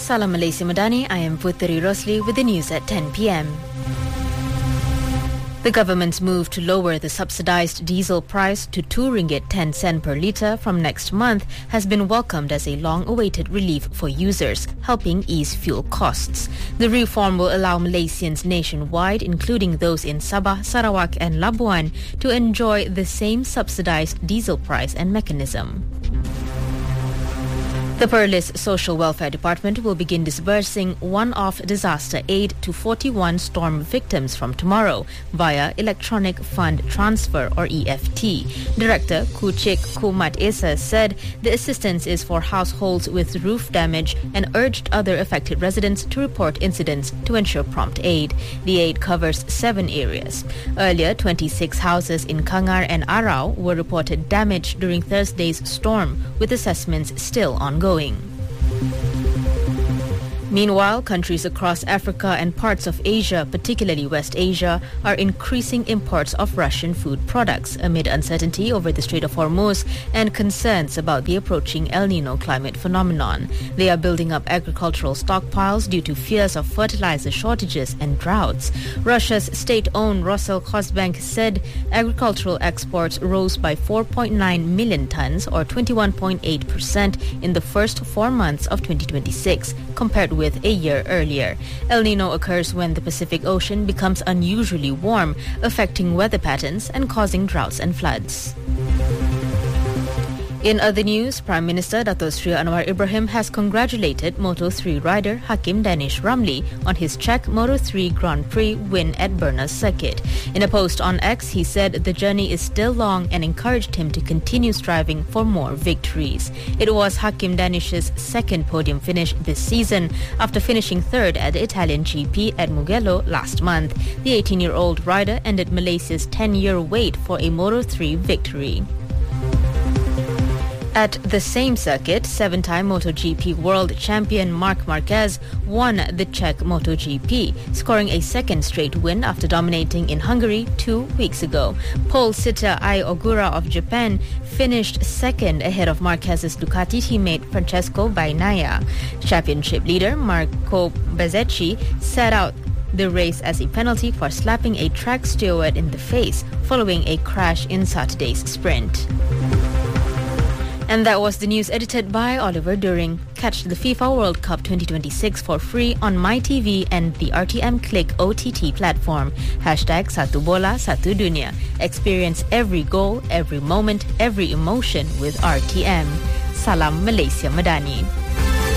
Salam Malaysia Madani, I am Puteri Rosli with the news at 10 p.m. The government's move to lower the subsidized diesel price to 2 ringgit 10 cent per litre from next month has been welcomed as a long-awaited relief for users, helping ease fuel costs. The reform will allow Malaysians nationwide, including those in Sabah, Sarawak and Labuan, to enjoy the same subsidized diesel price and mechanism. The Perlis Social Welfare Department will begin disbursing one-off disaster aid to 41 storm victims from tomorrow via Electronic Fund Transfer or EFT. Director Kuchik Kumat Esa said the assistance is for households with roof damage and urged other affected residents to report incidents to ensure prompt aid. The aid covers 7 areas. Earlier, 26 houses in Kangar and Arau were reported damaged during Thursday's storm, with assessments still ongoing. Meanwhile, countries across Africa and parts of Asia, particularly West Asia, are increasing imports of Russian food products amid uncertainty over the Strait of Hormuz and concerns about the approaching El Niño climate phenomenon. They are building up agricultural stockpiles due to fears of fertilizer shortages and droughts. Russia's state-owned Roselkhozbank said agricultural exports rose by 4.9 million tons or 21.8% in the first 4 months of 2026 compared with a year earlier. El Niño occurs when the Pacific Ocean becomes unusually warm, affecting weather patterns and causing droughts and floods. In other news, Prime Minister Dato' Sri Anwar Ibrahim has congratulated Moto3 rider Hakim Danish Ramli on his Czech Moto3 Grand Prix win at Berners Circuit. In a post on X, he said the journey is still long and encouraged him to continue striving for more victories. It was Hakim Danish's second podium finish this season after finishing third at the Italian GP at Mugello last month. The 18-year-old rider ended Malaysia's 10-year wait for a Moto3 victory. At the same circuit, 7-time MotoGP world champion Marc Marquez won the Czech MotoGP, scoring a second straight win after dominating in Hungary 2 weeks ago. Pole sitter Ai Ogura of Japan finished second ahead of Marquez's Ducati teammate Francesco Bagnaia. Championship leader Marco Bezzecchi set out the race as a penalty for slapping a track steward in the face following a crash in Saturday's sprint. And that was the news edited by Oliver During. Catch the FIFA World Cup 2026 for free on MyTV and the RTM Click OTT platform. #Satu Bola Satu Dunia. Experience every goal, every moment, every emotion with RTM. Salam Malaysia Madani.